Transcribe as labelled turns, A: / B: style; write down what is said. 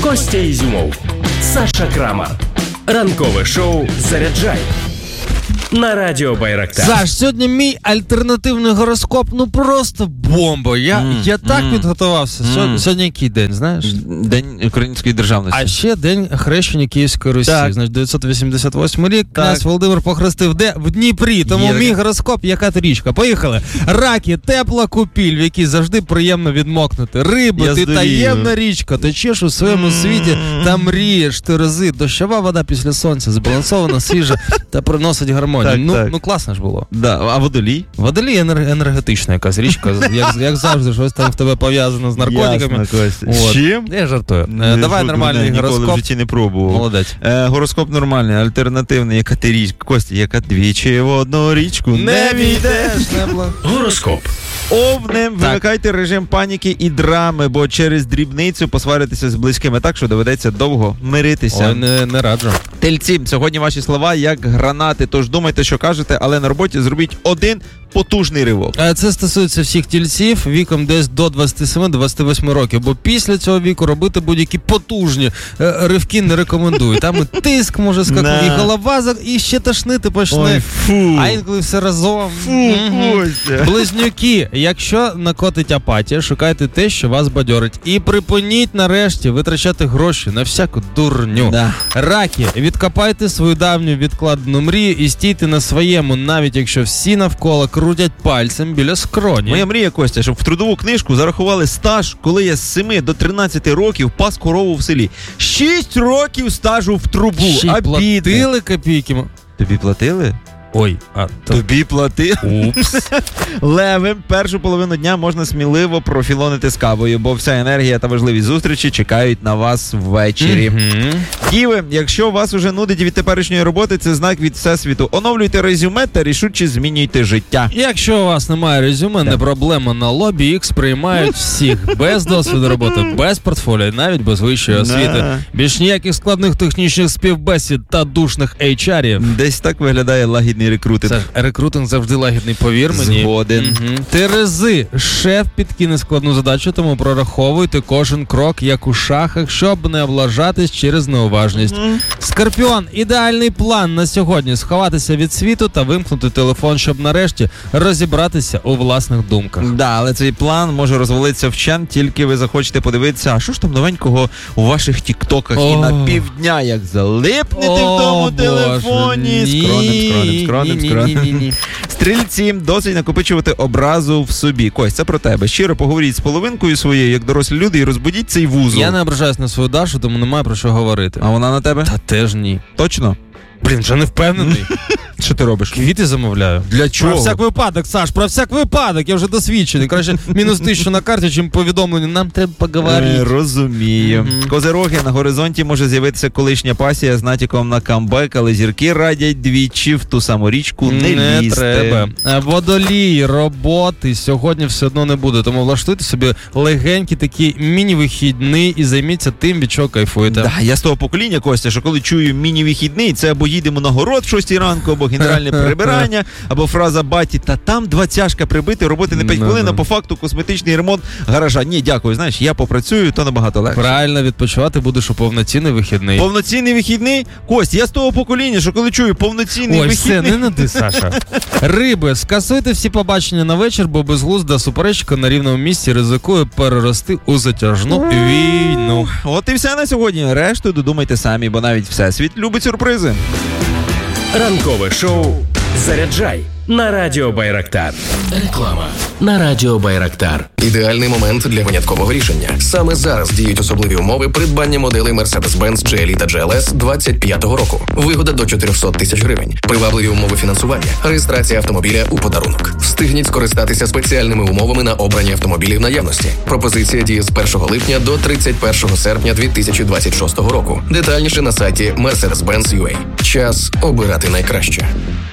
A: Костя Ізюмов, Саша Крамар. Ранкове шоу «Заряджай» на Радіо Байрактар.
B: Саш, сьогодні мій альтернативний гороскоп, ну просто бомба. Я так підготувався. Сьогодні який день, знаєш?
C: День української державності.
B: А ще День хрещення Київської Русі.
C: Так.
B: Значить, 988 рік, князь Володимир похрестив де? В Дніпрі. Тому мій гороскоп, яка річка. Поїхали. Раки, тепла купіль, в якій завжди приємно відмокнути. Риби, ти таємна річка, течеш у своєму світі та мрієш. Терези, дощова вода після сонця, збалансована, свіжа та приносить гармонію. Ну, класно ж було.
C: Да. А Водолій?
B: Водолій енергетична якась річка, як завжди, щось там в тебе пов'язано з наркотиками.
C: З чим?
B: Я жартую. Давай нормальний гороскоп.
C: Ніколи в житті не пробував.
B: Молодець.
C: Гороскоп нормальний, альтернативний, яка ти річка. Костя, яка двічі в одну річку не війдеш.
A: Гороскоп.
C: Овнем, вимикайте режим паніки і драми, бо через дрібницю посваритися з близькими так, що доведеться довго миритися.
B: Ой, не раджу.
C: Тельці, сьогодні ваші слова як гранати, тож думайте, що кажете, але на роботі зробіть один потужний ривок.
B: Це стосується всіх тільців віком десь до 27-28 років, бо після цього віку робити будь-які потужні ривки не рекомендую. Там і тиск може скакати, і голова, і ще тошнити почне. А інколи все разом. Близнюки, якщо накотить апатія, шукайте те, що вас бадьорить. І припиніть нарешті витрачати гроші на всяку дурню. Раки, відкопайте свою давню відкладену мрію і стійте на своєму, навіть якщо всі навколо крутять пальцем біля скроні.
C: Моя мрія, Костя, щоб в трудову книжку зарахували стаж, коли я з 7 до 13 років пас корову в селі. 6 років стажу в трубу.
B: Ще й платили копійки.
C: Тобі платили?
B: Ой,
C: тобі плати.
B: Упс.
C: Левим, першу половину дня можна сміливо профілонити з кавою, бо вся енергія та важливі зустрічі чекають на вас ввечері. Діви, якщо вас уже нудить від теперішньої роботи, це знак від всесвіту. Оновлюйте резюме та рішуче змінюйте життя.
B: Якщо у вас немає резюме, не проблема, на Lobby X приймають всіх без досвіду роботи, без портфоліо, навіть без вищої освіти. Більш ніяких складних технічних співбесід та душних HR-ів.
C: Десь так виглядає лагідний рекрутинг.
B: Рекрутинг завжди лагідний, повір мені.
C: Згоден.
B: Терези. Шеф підкине складну задачу, тому прораховуйте кожен крок, як у шахах, щоб не облажатись через неуважність. Скорпіон. Ідеальний план на сьогодні. Сховатися від світу та вимкнути телефон, щоб нарешті розібратися у власних думках.
C: Да, але цей план може розвалитися вщент, тільки ви захочете подивитися, а що ж там новенького у ваших тіктоках і на півдня, як залипнете в тому телефоні. Скронем. Стрільці, досить накопичувати образу в собі. Кость, це про тебе. Щиро поговоріть з половинкою своєю, як дорослі люди, і розбудіть цей вузол.
B: Я не ображаюсь на свою Дашу, тому немає про що говорити.
C: А вона на тебе?
B: Та теж ні.
C: Точно?
B: Блін, вже не впевнений.
C: Що ти робиш?
B: Квіти замовляю.
C: Для чого?
B: Про всяк випадок, Саш, про всяк випадок. Я вже досвідчений. Краще мінус 1000 на карті, чим повідомлення. Нам треба поговорити.
C: Розумію. Козироги, на горизонті може з'явитися колишня пасія з натяком на камбек, але зірки радять двічі в ту саму річку не лізти.
B: Треба. Водолій, роботи сьогодні все одно не буде, тому влаштуйте собі легенький такий міні-вихідний і займіться тим, від чого кайфуєте.
C: Да, я з того покоління, Костя, що коли чую міні-вихідний, це або їдемо на город в 6 ранку, або генеральне прибирання, або фраза баті, та там 20 прибити, роботи не 5 хвилин, а по факту косметичний ремонт гаража. Ні, дякую, знаєш, я попрацюю, то набагато легше.
B: Правильно, відпочивати будеш у повноцінний вихідний.
C: Повноцінний вихідний? Кость, я з того покоління, що коли чую повноцінний вихідний...
B: Ой, все, не нади, Саша. Риби, скасуйте всі побачення на вечір, бо безглузда суперечка на рівному місці ризикує перерости у затяжну війну.
C: От і все на сьогодні. Решту додумайте самі, бо навіть всесвіт любить сюрпризи.
A: Ранкове шоу «Заряджай» на Радіо Байрактар. Реклама на Радіо Байрактар.
D: Ідеальний момент для виняткового рішення. Саме зараз діють особливі умови придбання моделей Mercedes-Benz GLE та GLS 25-го року. Вигода до 400 тисяч гривень. Привабливі умови фінансування. Реєстрація автомобіля у подарунок. Встигніть скористатися спеціальними умовами на обрані автомобілі в наявності. Пропозиція діє з 1 липня до 31 серпня 2026 року. Детальніше на сайті Mercedes-Benz.ua. Час обирати найкраще.